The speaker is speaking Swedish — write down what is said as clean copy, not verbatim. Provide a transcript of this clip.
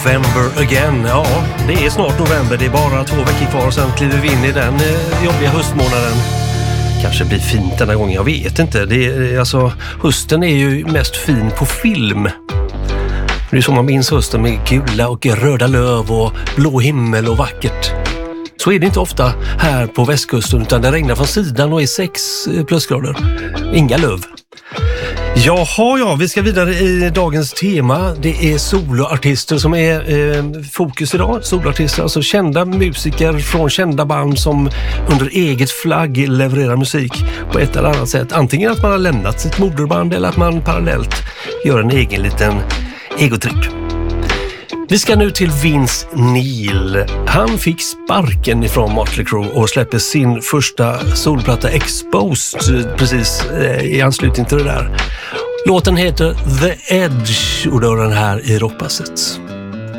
November again. Ja, det är snart november. Det är bara 2 veckor kvar, sen kliver vi in i den jobbiga höstmånaden. Kanske blir fint denna gången, jag vet inte. Alltså, hösten är ju mest fin på film. Det är så man minns hösten med gula och röda löv och blå himmel och vackert. Så är det inte ofta här på västkusten, utan det regnar från sidan och är 6 plusgrader. Inga löv. Jaha, vi ska vidare i dagens tema. Det är soloartister som är fokus idag. Soloartister, alltså kända musiker från kända band som under eget flagg levererar musik på ett eller annat sätt. Antingen att man har lämnat sitt moderband eller att man parallellt gör en egen liten egotripp. Vi ska nu till Vince Neil. Han fick sparken ifrån Mötley Crüe och släpper sin första solplatta Exposed precis i anslutning till det där. Låten heter The Edge och då är den här i rockpasset.